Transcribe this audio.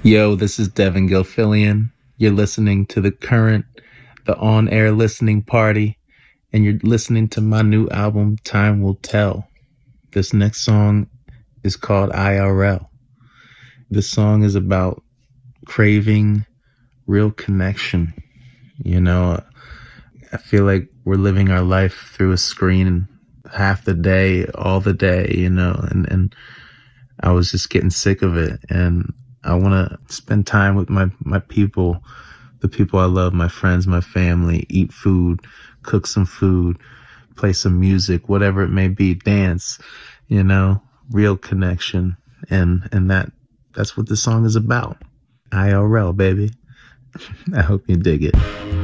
Yo, this is Devin Gilfillian. You're listening to the on-air listening party, and you're listening to my new album, Time Will Tell. This next song is called IRL. This song is about craving real connection. I feel like we're living our life through a screen half the day, all the day, and I was just getting sick of it. And I want to spend time with my people, the people I love, my friends, my family, eat food, cook some food, play some music, whatever it may be, dance, real connection. And that's what this song is about. IRL, baby. I hope you dig it.